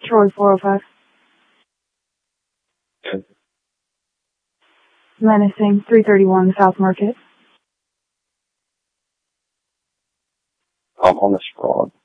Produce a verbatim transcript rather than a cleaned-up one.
Troy four oh five. Okay. Menacing three thirty-one South Market. Um, on this fraud.